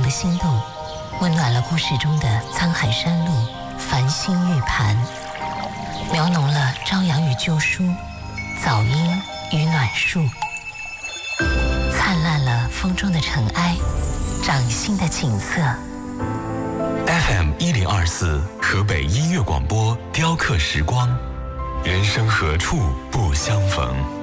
心动，温暖了故事中的沧海山路、繁星玉盘，描浓了朝阳与旧书、早莺与暖树，灿烂了风中的尘埃，掌心的景色。 FM 1024河北音乐广播，雕刻时光，人生何处不相逢。